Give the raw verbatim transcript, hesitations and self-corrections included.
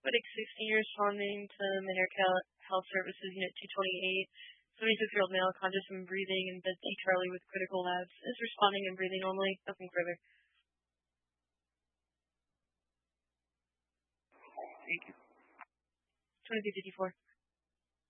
Wittig, sixteen years, responding to Medicare Health Services Unit two twenty-eight. twenty-six-year-old male, conscious and breathing in bed C Charlie with critical labs. Is responding and breathing normally. Nothing further. Thank you. twenty-two fifty-four.